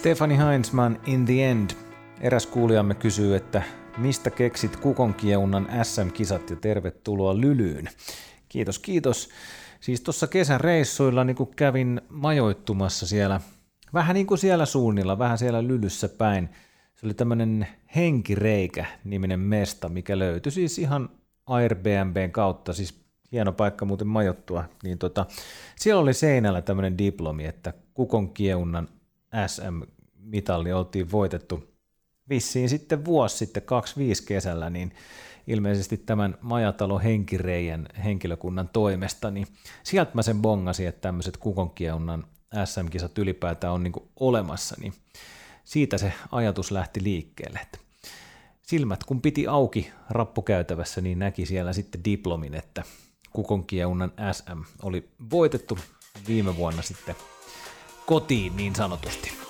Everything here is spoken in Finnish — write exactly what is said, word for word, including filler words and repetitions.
Stefani Heinzman in the end. Eräs kuulijamme kysyy, että mistä keksit kukonkieunan äs äm-kisat ja tervetuloa Lylyyn. Kiitos, kiitos. Siis tuossa kesän reissuilla niin kun kävin majoittumassa siellä, vähän niin kuin siellä suunnilla, vähän siellä Lylyssä päin. Se oli tämmöinen Henkireikä-niminen mesta, mikä löytyi siis ihan Airbnbn kautta, siis hieno paikka muuten majoittua. Niin tota, siellä oli seinällä tämmöinen diplomi, että kukonkieunan äs äm-mitalli oltiin voitettu vissiin sitten vuosi sitten, kaksikymmentäviisi kesällä, niin ilmeisesti tämän Majatalo Henkireijän henkilökunnan toimesta, niin sieltä mä sen bongasin, että tämmöiset kukonkieunan äs äm-kisat ylipäätään on niinku olemassa, niin siitä se ajatus lähti liikkeelle. Että silmät kun piti auki rappukäytävässä, niin näki siellä sitten diplomin, että kukonkieunan äs äm oli voitettu viime vuonna sitten kotiin niin sanotusti.